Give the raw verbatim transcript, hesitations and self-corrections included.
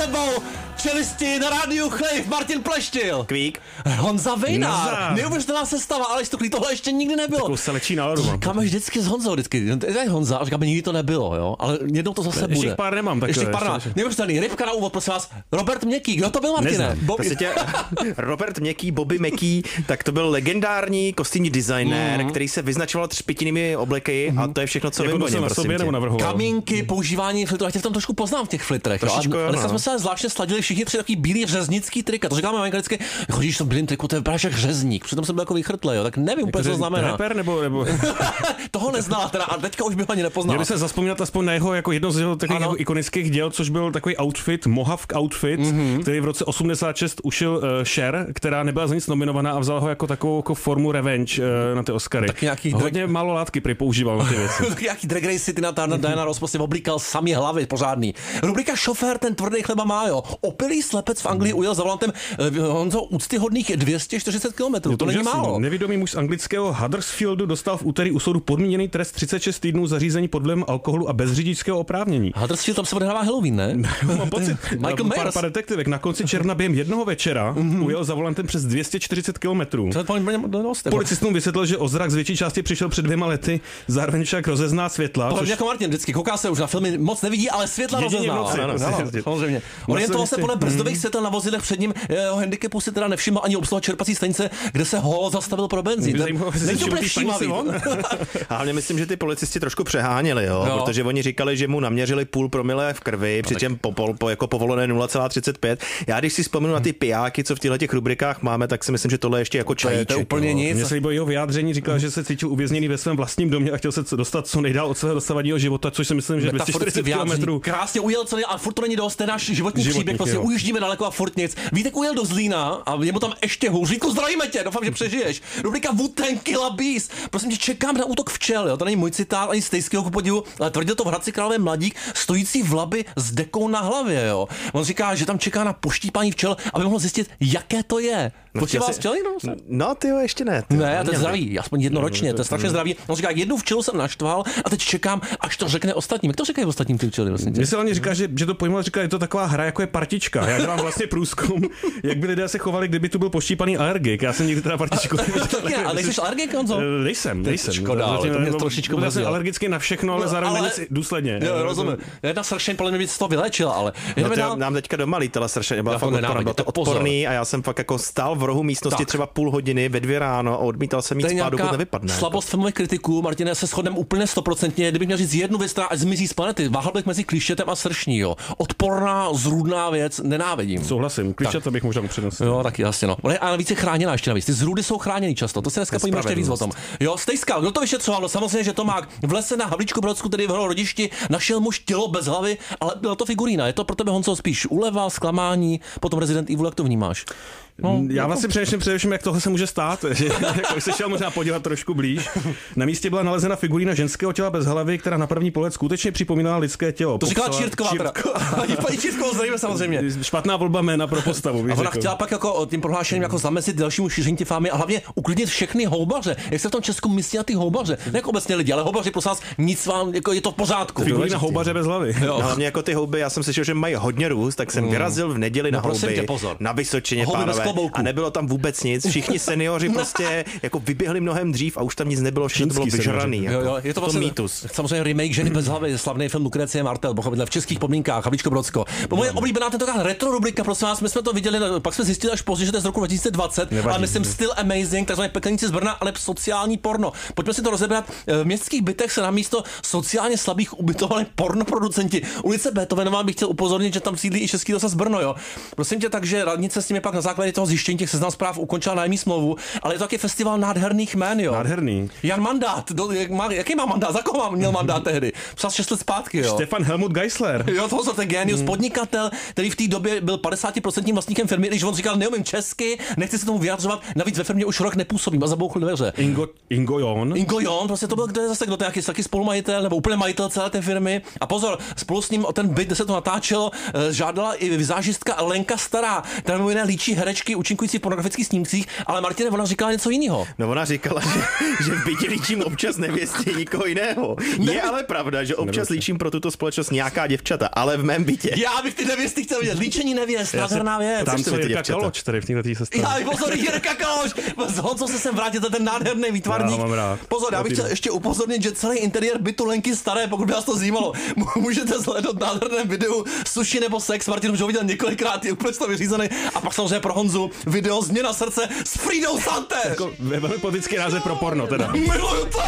tebou čelisti na rádiu Chlejv, Martin Pleštil. Kvík. Honza Vejnár. Neuvěřitelná sestava, ale Stuklý, tohle ještě nikdy nebylo. Takovou selečí náladu. Říkáme vždycky s Honzou, vždycky. To je Honza, a říkáme, nikdy to nebylo, jo. Ale jednou to zase ještě bude. Ještě pár nemám takové. Ještě pár nemám. Neuvěřitelný. Rybka na úvod, prosím vás. Robert Měkký, kdo to byl, Martine? Bobby. Tě, Robert Měkký, Bobby Měkký, tak to byl legendární kostýmní designér, mm. který se vyznačoval třpitinými obleky mm. a to je všechno, co vím o něm, prosím tě. Kamínky, používání filtrů, já tě v tom trošku poznám v těch filtrech. Trošičku, ale jsme se zvláště sladili všichni tři takový bílý řeznický trika. To říkáme maminka vždycky, chodíš v tom bílém triku, to je vypadáš jak řezník. Přitom jsem byl jako vychrtlej, jo, tak nevím úplně, co to znamená. Rapper nebo nebo toho neznala teda a teďka už bych ani nepoznal. Měl by se zazpomínat aspoň na jeho jako jedno z jeho takových jako ikonických děl, což byl takový outfit, Mohawk outfit, mm-hmm. který v roce osmdesát šest ušil uh, Cher, která nebyla za nic nominovaná a vzal ho jako takovou jako formu revenge uh, na ty Oscary. Tak nějaký hodně drag... málo látky prý používal na ty věci. Jaký drag race ty na Diana Ross prostě oblíkal sami hlavy pořádný. Rubrika Šofér, ten tvrdý chleba má, jo. Opilý slepec v Anglii ujel za volantem uh, Honzo úctyhodných dvě stě čtyřicet kilometrů. To, to není málo. Nevědomý muž z anglického Huddersfieldu dostal v úterý u soudu podmíněný trest třicet šest týdnů za řízení pod vlivem alkoholu a bez řidičského oprávnění. Huddersfield, tam se odehrává Halloween, ne? Mám pocit. Michael Myers. Pár detektivek na konci června během jednoho večera mm-hmm. ujel za volantem přes dvě stě čtyřicet kilometrů. Policistům vysvětlil, že o zrak z větší části přišel před dvěma lety, zároveň však rozezná světla. Což... jako Martin vždycky kouká se už na filmy, moc nevidí, ale světla rozezná. Samozřejmě. Orientoval se podle brzdových světel na vozidlech před ním, jeho handicapu si teda nevšiml ani obsluha čerpací stanice, kde se ho zastavil pro benzín. Není to všímavý. Ale myslím, že ty policisti trošku přeháněli, jo, no. Protože oni říkali, že mu naměřili půl promile v krvi, no, přičem po, po, po jako povolené nula celá třicet pět. Já když si vzpomenu hmm. na ty pijáky, co v těchto těch rubrikách máme, tak si myslím, že tohle je ještě jako čajíček. To je úplně no. nic. Mně se líbilo jeho vyjádření, říkal, že se cítil uvězněný ve svém vlastním domě a chtěl se dostat co nejdál od svého dosavadního života, což si myslím, že dvě stě čtyřicet kilometrů. Krásně ujel celý a furt to není dost, ten náš životní Životník, příběh, prostě ujíždíme daleko a furt nic. Vítek ujel do Zlína a je mu tam ještě hůř. Vítku, zdravíme tě, doufám, že přežiješ. Rubrika Wu-Tang Killa Bees. Prosím tě, čekám na útok včel, jo. To není můj citát ani Stejského ku podivu, ale tvrdil to v Hradci Králové mladík, stojící v labi s dekou na hlavě, jo. On říká, že tam čeká na poštípání včel, aby mohl zjistit, jaké to je. Poštípá vás včely? No, no ty jo, ještě ne. Ty, ne, to je zdravý, aspoň jednoročně, to je strašně zdravý. On říká, jednu včelu jsem naštval a teď čekám, až to řekne ostatním. Jak to říkají ostatním ty včely vlastně? Mně se hlavně říká, že, že to pojmoval, říká, je to taková hra, jako je partička. Já dělám vlastně průzkum, jak by lidé se chovali, kdyby tu byl poštípaný alergik. Já jsem nikdy teda partičku neviděl. Ale nejsi alergik, Honzo? Nejsem, nejsem. Škoda, ale to mě trošičku já jsem alergický na všechno, ale zároveň ale... důsledně. Jo, rozumím. Jedna sršeň podle mě by z toho vylečila, ale no to dál... nám teďka doma lítala sršeň, byla fakt odporná, bylo to odporný a já jsem fakt jako stál v rohu místnosti třeba půl hodiny ve dvě ráno a odmítal jsem jít spát, dokud nevypadne. Slabost filmových kritiků, Martine, se shodneme úplně stoprocentně. Kdybych měl říct jednu věc, která až zmizí z planety, váhal bych mezi klištětem a sršní, jo. Odporná, zrůdná věc, nenávidím. Souhlasím, klištět bych možná přednosit. Jo, tak jasně, no. Ale a víc je chráněná ještě navíc. Ty zrůdy jsou chráněný často. To se dneska pojíme ještě víc o tom. Jo, Stejska, kdo to vyšetřoval? No samozřejmě, že Tomák v lese na Havlíčku Brodsku, tedy v jeho rodišti, našel muž tělo bez hlavy, ale byla to figurína. Je to pro tebe, Honzo, spíš úleva, zklamání, potom Resident Evil, jak to vnímáš? No, já vlastně především, především, jak tohle se může stát, že jako se šel možná podívat trošku blíž. Na místě byla nalezena figurína ženského těla bez hlavy, která na první pohled skutečně připomínala lidské tělo. To říkala Čírtková teda. Paní Čírtkovou zdravíme samozřejmě. Špatná volba jména pro postavu. A ona řekl. Chtěla pak jako tím prohlášením jako zamezit dalšímu šíření té fámy a hlavně uklidnit všechny houbaře. Jak se v tom Česku myslí na ty houbaře? Ne jako obecně lidi, ale houbaři, prosím vás, nic vám, jako je to v pořádku. Figurína houbaře bez hlavy. Jo. No, hlavně jako ty houby, já jsem slyšel, že mají hodně růst, tak jsem vyrazil v neděli na houby na Vysočině, pánové, a nebylo tam vůbec nic. Všichni seniori prostě jako vyběhli mnohem dřív a už tam nic nebylo, všechno to bylo vyžraný. Jako. Jo, jo, je to vlastně to mýtus. Samozřejmě remake Ženy bez hlavy, slavný film Lukrecie Martel, pochopitelně v českých podmínkách, Havlíčko Brodsko. Po moje oblíbená tentokrát retro rubrika, prosím vás, my jsme to viděli, pak jsme zjistili až později, že to je z roku dva tisíce dvacet, nevadí, ale myslím still amazing, takzvané Pekelníci z Brna, ale sociální porno. Pojďme si to rozebrat. V městských bytech se na místo sociálně slabých ubytovali pornoproducenti. Ulice Beethovenová bych chtěl upozornit, že tam sídlí i Český rozhlas Brno, jo. Prosím tě, takže radnice s nimi pak na základě toho zjištění těch seznam zpráv ukončila nájemní smlouvu, ale je to taky festival nádherných jmén, jo. Nádherný. Jan Mandát, do, jak má, jaký má mandát, za koho má, měl mandát tehdy? Psal šest let zpátky, jo. Stefan Helmut Geisler. Jo, to byl ten génius, hmm. podnikatel, který v té době byl padesát procent vlastníkem firmy, když on říkal, neumím česky, nechci se tomu vyjadřovat, navíc ve firmě už rok nepůsobím a zabouchl dveře. Ingo, Ingo Jon. Ingo Jon, prostě to byl kde zase, kdo to je taky spolumajitel nebo úplně majitel celé té firmy. A pozor, spolu s ním o ten byt, kde se to natáčelo, žádala i vizážistka Lenka Stará, která mimo jiné líčí herečky herečky účinkující v pornografických snímcích, ale Martine, ona říkala něco jiného. No ona říkala, že, že v bytě líčím občas nevěstě nikoho jiného. Ne. Je ale pravda, že občas Nevěstě. líčím pro tuto společnost nějaká děvčata, ale v mém bytě. Já bych ty nevěsty chtěl vidět. Líčení nevěst, nádherná věc. Tam co Jirka Kaloč, tady v této sestavě. Já, pozor, Jirka Kaloč. Honzo se sem vrátil, ten nádherný výtvarník. Já pozor, já bych chtěl ještě upozornit, že celý interiér bytu Lenky Staré, pokud by vás to zajímalo, můžete zhlédnout v nádherném videu Sushi nebo sex. Martin už ho viděl několikrát, je úplně to vyřízený. A pak samozřejmě pro Honzu video Změna srdce s Frídou Sante. Jako velmi politický název pro porno teda. Miluju to.